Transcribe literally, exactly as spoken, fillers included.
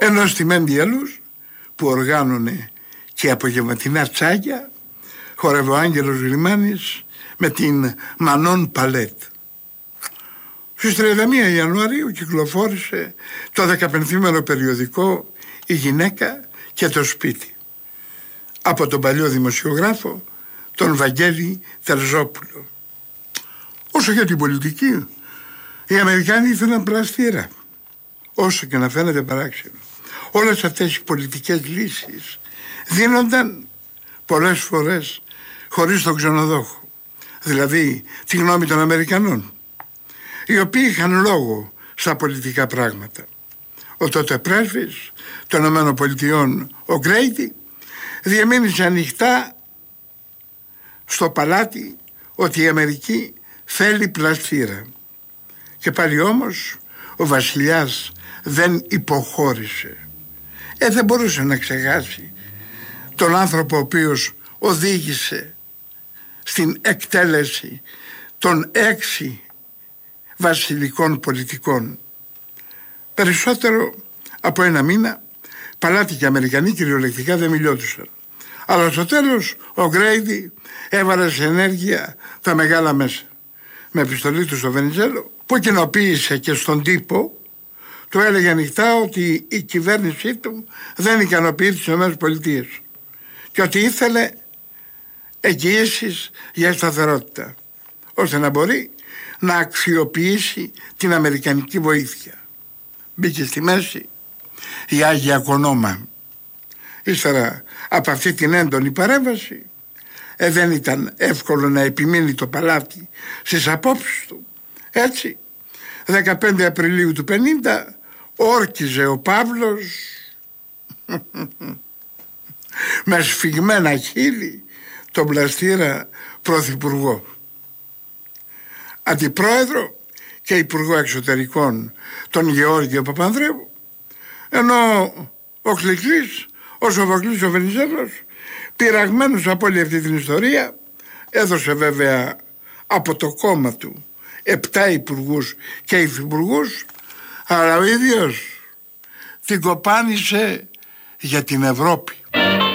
Ενώ στη Μέντι Έλους, που οργάνωνε και απογευματινά τσάγια, χορεύει ο Άγγελος Γρημάνης με την Μανών Παλέτ. Στις τριάντα μία Ιανουαρίου κυκλοφόρησε το δεκαπενθήμερο περιοδικό «Η γυναίκα και το σπίτι» από τον παλιό δημοσιογράφο τον Βαγγέλη Τερζόπουλο. Όσο για την πολιτική, οι Αμερικάνοι ήθελαν πλαστήρα. Όσο και να φαίνεται παράξενο, όλες αυτές οι πολιτικές λύσεις δίνονταν πολλές φορές χωρίς τον ξενοδόχο, δηλαδή τη γνώμη των Αμερικανών, οι οποίοι είχαν λόγο στα πολιτικά πράγματα. Ο τότε πρέσβης των ΗΠΑ, ο Γκρέιντι, διεμήνυσε ανοιχτά στο παλάτι ότι η Αμερική θέλει πλαστήρα. Και πάλι όμως ο βασιλιάς δεν υποχώρησε. Ε, δεν μπορούσε να ξεχάσει τον άνθρωπο ο οποίος οδήγησε στην εκτέλεση των έξι βασιλικών πολιτικών. Περισσότερο από ένα μήνα παλάτι και Αμερικανοί κυριολεκτικά δεν μιλιόντουσαν. Αλλά στο τέλος ο Γκρέιντι έβαλε σε ενέργεια τα μεγάλα μέσα. Με επιστολή του στο Βενιζέλο, που κοινοποίησε και στον τύπο, του έλεγε ανοιχτά ότι η κυβέρνησή του δεν ικανοποιεί τις ΗΠΑ και ότι ήθελε εγγυήσεις για σταθερότητα, ώστε να μπορεί να αξιοποιήσει την αμερικανική βοήθεια. Μπήκε στη μέση η Άγια Κονόμα. Ύστερα από αυτή την έντονη παρέμβαση, ε, δεν ήταν εύκολο να επιμείνει το παλάτι στις απόψεις του. Έτσι, δεκαπέντε Απριλίου του πενήντα όρκιζε ο Παύλος με σφιγμένα χείλη τον πλαστήρα πρωθυπουργό. Αντιπρόεδρο και υπουργό εξωτερικών τον Γεώργιο Παπανδρέου, ενώ ο Κλικλής, ο Σοφοκλής ο Βενιζέλος, πειραγμένος από όλη αυτή την ιστορία, έδωσε βέβαια από το κόμμα του επτά υπουργούς και υφυπουργούς, αλλά ο ίδιος την κοπάνισε για την Ευρώπη.